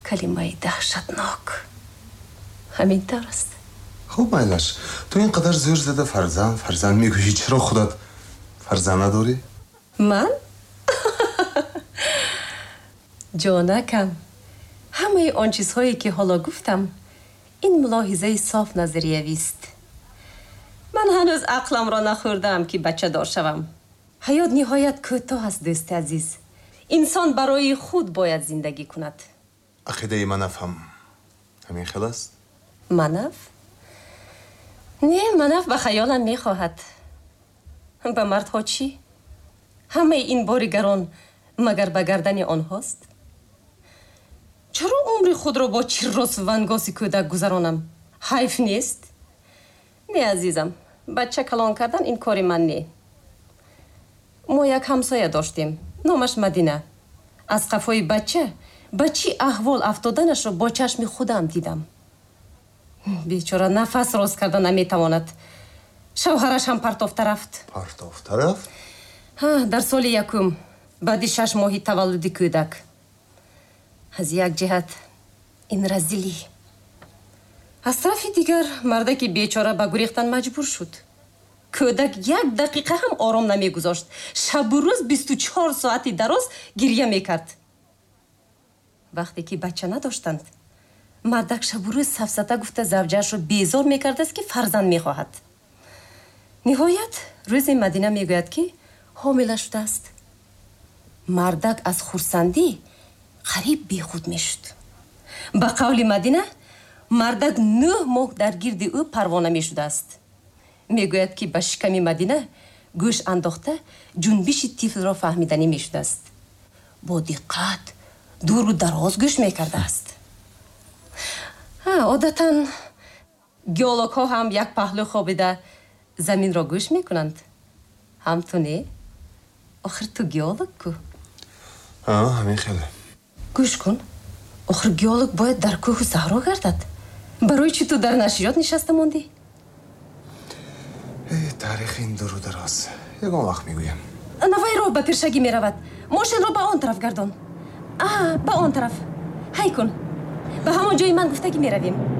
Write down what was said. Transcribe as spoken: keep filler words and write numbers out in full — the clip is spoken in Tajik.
калимаи даҳшатнок. ҳамин тавр аст. хуб майлаш, ту ин қадар зӯр зада фарзанд фарзанд мегӯӣ, чаро худат фарзанд надорӣ? ман? ҷонакам, ҳамаи он чизҳое ки ҳоло гуфтам ин мулоҳизаи соф назариявист. ман ҳанӯз ақламро нахӯрдаам ки бачадор шавам. ҳаёт ниҳоят кӯтоҳ аст, дӯсти азиз. инсон барои худ бояд зиндагӣ кунад. ақидаи манафам ҳамин хел аст? манаф? не, манаф ба хаёлам мехоҳад. ба мардҳо чӣ? ҳамаи ин бори гарон магар ба гардани онҳост? чаро умри худро бо чиррос вангоси кӯдак гузаронам? ҳайф нест? не азизам, бача калон кардан ин кори ман не. мо як ҳамсоя доштем, номаш Мадина. аз қафои бача ба чӣ аҳвол афтоданашро бо чашми худам дидам. бечора нафас рост карда наметавонад. шавҳараш ҳам партофта рафт. партофта рафт? ҳа, дар соли якум баъди шаш моҳи таваллуди кӯдак. аз як ҷиҳат ин разилӣ. аз тарафи дигар мардаки бечора ба гурехтан маҷбур шуд. кӯдак як дақиқа ҳам ором намегузошт. шабу рӯз бисту чор соати дароз гирья мекард. вақте ки бача надоштанд, мардак шабу рӯз сафсата гуфта завҷаашро безор мекардааст ки фарзанд мехоҳад. ниҳоят рӯзе Мадина мегӯяд ки ҳомила шудааст. мардак аз хурсандӣ қариб бехуд мешуд. ба қавли Мадина, мардак нӯҳ моҳ дар гирди ӯ парвона мешудааст. мегӯяд ки ба шиками Мадина гӯш андохта ҷунбиши тифлро фаҳмиданӣ мешудааст. бо диққат дуру дароз гӯш мекардааст. одатан геологҳо ҳам як паҳлӯ хобида заминро гӯш мекунанд. ҳам ту не? охир ту геолог ку? ҳамин хеле. гӯш кун, охир геолог бояд дар кӯҳу саҳро гардад. барои чӣ ту дар нашриёт нишаста мондӣ? таърихи ин дуру дароз, ягон вақт мегӯям. наваи роҳ ба пиршагӣ меравад. мошинро ба он тараф гардон. а ба он тараф. ҳай кун, ба ҳамон ҷои ман гуфтагӣ меравем.